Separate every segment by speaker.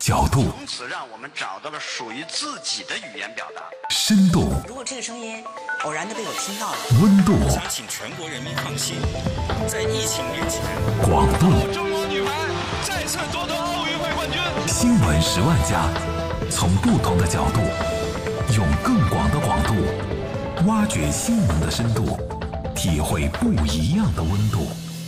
Speaker 1: 角度，
Speaker 2: 从此让我们找到了属于自己的语言表达。
Speaker 1: 深度，
Speaker 3: 如果这个声音偶然的被我听到了，
Speaker 1: 温度，
Speaker 4: 想请全国人民放心，在疫情面前，
Speaker 1: 广度。
Speaker 5: 中国女排再次夺得奥运会冠军。
Speaker 1: 新闻10万加，从不同的角度，用更广的广度，挖掘新闻的深度，体会不一样的温度。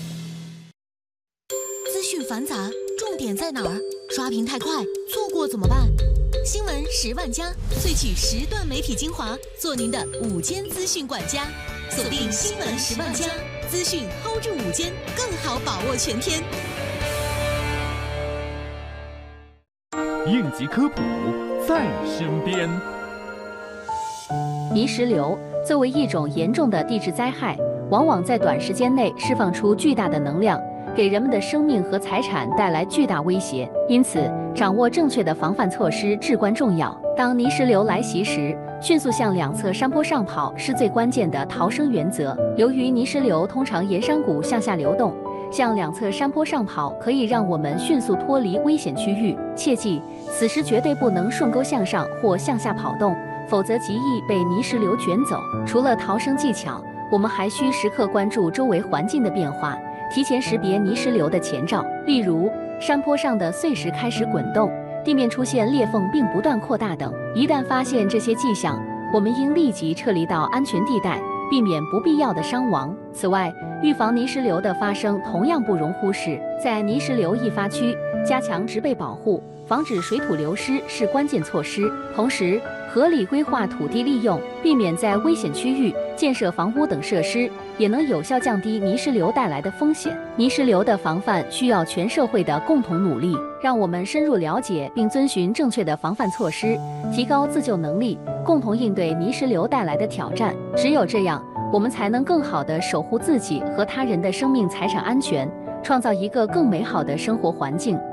Speaker 6: 资讯繁杂，重点在哪儿？刷屏太快，错过怎么办？新闻10万加，萃取10段媒体精华，做您的午间资讯管家。锁定新闻10万加，资讯 hold 住午间，更好把握全天。
Speaker 7: 应急科普在身边。
Speaker 8: 泥石流作为一种严重的地质灾害，往往在短时间内释放出巨大的能量，给人们的生命和财产带来巨大威胁。因此，掌握正确的防范措施至关重要。当泥石流来袭时，迅速向两侧山坡上跑是最关键的逃生原则。由于泥石流通常沿山谷向下流动，向两侧山坡上跑可以让我们迅速脱离危险区域。切记，此时绝对不能顺沟向上或向下跑动，否则极易被泥石流卷走。除了逃生技巧，我们还需时刻关注周围环境的变化，提前识别泥石流的前兆，例如山坡上的碎石开始滚动，地面出现裂缝并不断扩大等。一旦发现这些迹象，我们应立即撤离到安全地带，避免不必要的伤亡。此外，预防泥石流的发生同样不容忽视，在泥石流易发区加强植被保护，防止水土流失是关键措施。同时，合理规划土地利用，避免在危险区域建设房屋等设施，也能有效降低泥石流带来的风险。泥石流的防范需要全社会的共同努力，让我们深入了解并遵循正确的防范措施，提高自救能力，共同应对泥石流带来的挑战。只有这样，我们才能更好地守护自己和他人的生命财产安全，创造一个更美好的生活环境。